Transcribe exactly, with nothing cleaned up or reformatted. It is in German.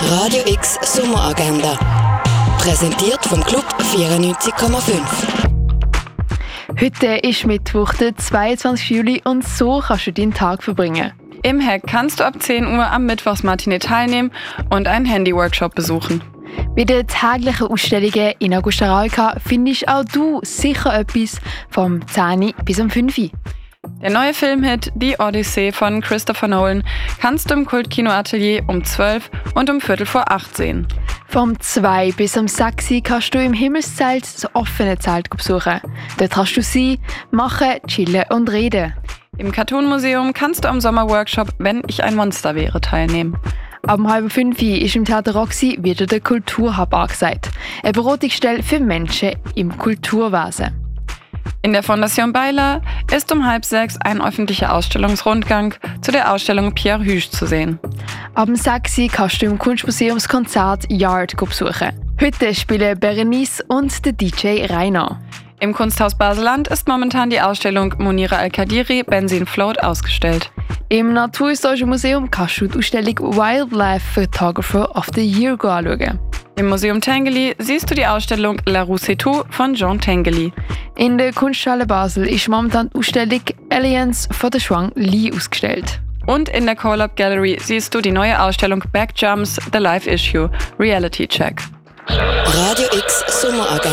Radio X Sommeragenda. Präsentiert vom Club vierundneunzig Komma fünf. Heute ist Mittwoch, der zweiundzwanzigsten Juli, und so kannst du deinen Tag verbringen. Im Hack kannst du ab zehn Uhr am Mittwochsmatinee teilnehmen und einen Handy-Workshop besuchen. Bei den täglichen Ausstellungen in Augusta Railka findest auch du sicher etwas vom zehn bis um fünf Uhr. Der neue Filmhit Die Odyssee von Christopher Nolan kannst du im Kultkino-Atelier um zwölf und um Viertel vor acht sehen. Vom zwei bis um sechs Uhr kannst du im Himmelszelt das offene Zelt besuchen. Dort kannst du sein, machen, chillen und reden. Im Cartoon-Museum kannst du am Sommerworkshop Wenn ich ein Monster wäre teilnehmen. Ab um halb fünf Uhr ist im Theater Roxy wieder der Kulturhub angesagt. Eine Beratungsstelle für Menschen im Kulturwesen. In der Fondation Bayler ist um halb sechs ein öffentlicher Ausstellungsrundgang zu der Ausstellung Pierre Husch zu sehen. Ab um sechs Uhr kannst du im Kunstmuseum das Konzert Yard besuchen. Heute spielen Berenice und der D J Rainer. Im Kunsthaus Baseland ist momentan die Ausstellung Monira Al-Kadiri Benzin Float ausgestellt. Im Naturhistorischen Museum kannst du die Ausstellung Wildlife Photographer of the Year anschauen. Im Museum Tinguely siehst du die Ausstellung La Rue C'est Tout von Jean Tinguely. In der Kunsthalle Basel ist momentan die Ausstellung Aliens von der Shuang Li ausgestellt. Und in der Collab Gallery siehst du die neue Ausstellung Backjumps, The Live Issue, Reality Check. Radio X Sommeragenda.